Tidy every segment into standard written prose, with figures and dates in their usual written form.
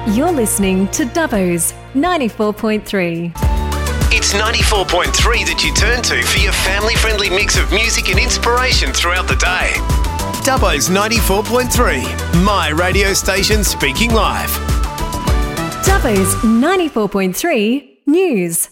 You're listening to Dubbo's 94.3. It's 94.3 that you turn to for your family-friendly mix of music and inspiration throughout the day. Dubbo's 94.3, my radio station speaking live. Dubbo's 94.3 News.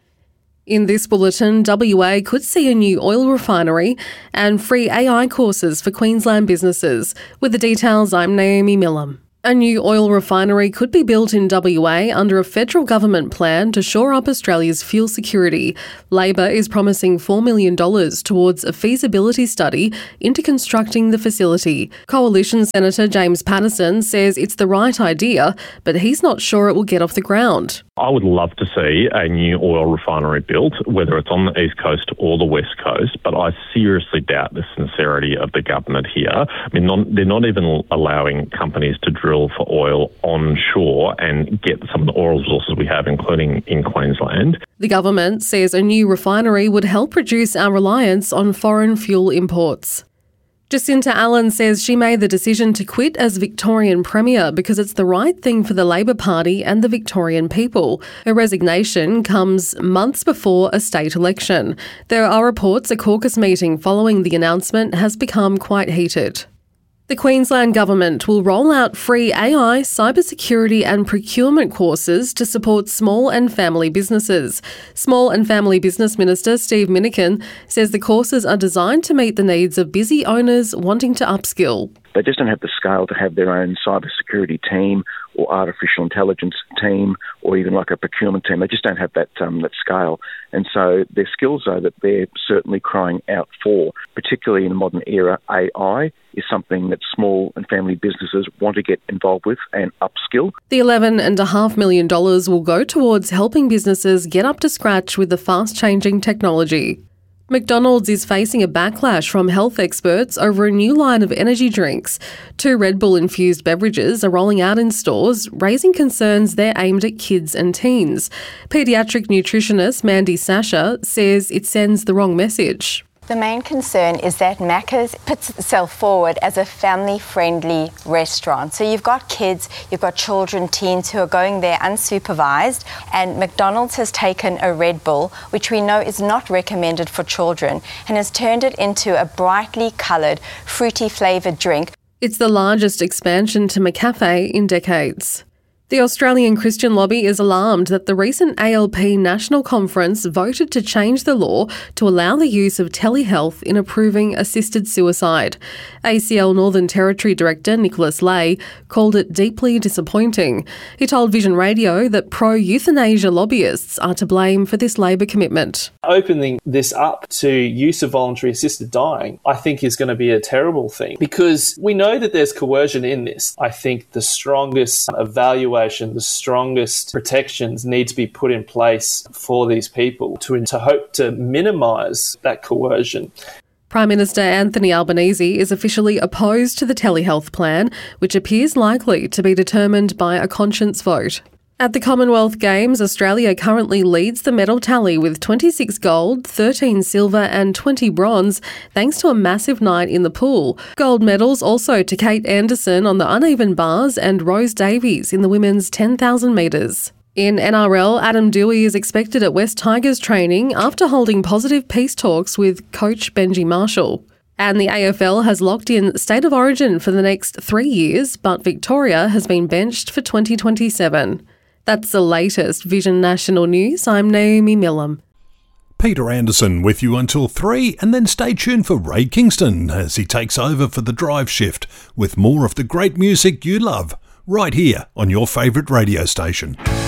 In this bulletin, WA could see a new oil refinery and free AI courses for Queensland businesses. With the details, I'm Naomi Millam. A new oil refinery could be built in WA under a federal government plan to shore up Australia's fuel security. Labor is promising $4 million towards a feasibility study into constructing the facility. Coalition Senator James Paterson says it's the right idea, but he's not sure it will get off the ground. I would love to see a new oil refinery built, whether it's on the East Coast or the West Coast, but I seriously doubt the sincerity of the government here. I mean, they're not even allowing companies to drill for oil onshore and get some of the oil resources we have, including in Queensland. The government says a new refinery would help reduce our reliance on foreign fuel imports. Jacinta Allen says she made the decision to quit as Victorian Premier because it's the right thing for the Labor Party and the Victorian people. Her resignation comes months before a state election. There are reports a caucus meeting following the announcement has become quite heated. The Queensland Government will roll out free AI, cybersecurity and procurement courses to support small and family businesses. Small and Family Business Minister Steve Minikin says the courses are designed to meet the needs of busy owners wanting to upskill. They just don't have the scale to have their own cybersecurity team or artificial intelligence team or even like a procurement team. They just don't have that scale. And so their skills, though, that they're certainly crying out for, particularly in the modern era, AI is something that small and family businesses want to get involved with and upskill. The $11.5 million will go towards helping businesses get up to scratch with the fast-changing technology. McDonald's is facing a backlash from health experts over a new line of energy drinks. 2 Red Bull-infused beverages are rolling out in stores, raising concerns they're aimed at kids and teens. Paediatric nutritionist Mandy Sasha says it sends the wrong message. The main concern is that Macca's puts itself forward as a family-friendly restaurant. So you've got kids, you've got children, teens who are going there unsupervised, and McDonald's has taken a Red Bull, which we know is not recommended for children, and has turned it into a brightly coloured, fruity flavoured drink. It's the largest expansion to McCafe in decades. The Australian Christian Lobby is alarmed that the recent ALP National Conference voted to change the law to allow the use of telehealth in approving assisted suicide. ACL Northern Territory Director Nicholas Lay called it deeply disappointing. He told Vision Radio that pro-euthanasia lobbyists are to blame for this Labor commitment. Opening this up to use of voluntary assisted dying, I think is going to be a terrible thing because we know that there's coercion in this. I think the strongest evaluation, the strongest protections need to be put in place for these people to hope to minimise that coercion. Prime Minister Anthony Albanese is officially opposed to the telehealth plan, which appears likely to be determined by a conscience vote. At the Commonwealth Games, Australia currently leads the medal tally with 26 gold, 13 silver and 20 bronze, thanks to a massive night in the pool. Gold medals also to Kate Anderson on the uneven bars and Rose Davies in the women's 10,000 metres. In NRL, Adam Doueihi is expected at West Tigers training after holding positive peace talks with coach Benji Marshall. And the AFL has locked in State of Origin for the next 3 years, but Victoria has been benched for 2027. That's the latest Vision National News. I'm Naomi Millam. Peter Anderson with you until 3, and then stay tuned for Ray Kingston as he takes over for the drive shift with more of the great music you love right here on your favourite radio station.